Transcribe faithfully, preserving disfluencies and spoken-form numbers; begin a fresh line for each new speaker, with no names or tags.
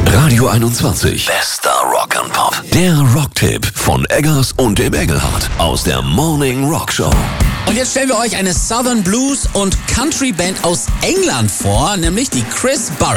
Radio einundzwanzig. Bester Rock'n'Pop. Der Rocktipp von Eggers und dem Engelhardt aus der Morning Rock Show.
Und jetzt stellen wir euch eine Southern Blues und Country Band aus England vor, nämlich die Chris Barrett.